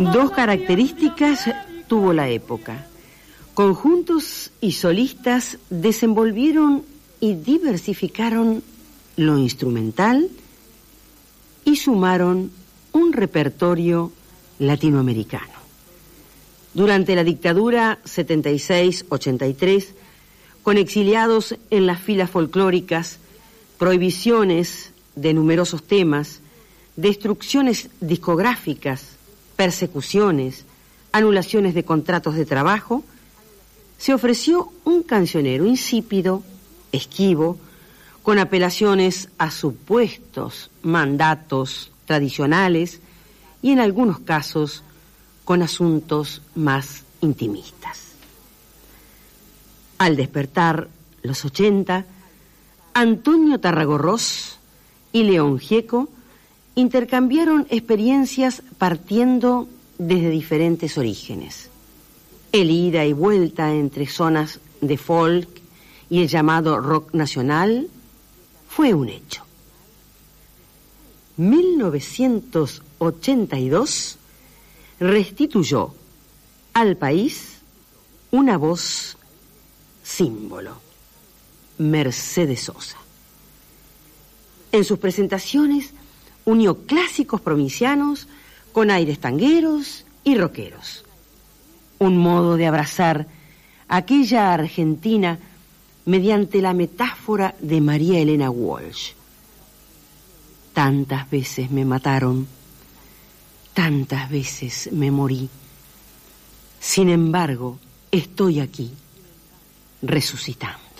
Dos características tuvo la época. Conjuntos y solistas desenvolvieron y diversificaron lo instrumental y sumaron un repertorio latinoamericano. Durante la dictadura 76-83, con exiliados en las filas folclóricas, prohibiciones de numerosos temas, destrucciones discográficas, persecuciones, anulaciones de contratos de trabajo, se ofreció un cancionero insípido, esquivo, con apelaciones a supuestos mandatos tradicionales y en algunos casos con asuntos más intimistas. Al despertar los 80, Antonio Tarragorros y León Gieco intercambiaron experiencias partiendo desde diferentes orígenes. El ida y vuelta entre zonas de folk y el llamado rock nacional fue un hecho. 1982 restituyó al país una voz símbolo, Mercedes Sosa. En sus presentaciones unió clásicos provincianos con aires tangueros y rockeros. Un modo de abrazar aquella Argentina mediante la metáfora de María Elena Walsh. Tantas veces me mataron, tantas veces me morí. Sin embargo, estoy aquí, resucitando.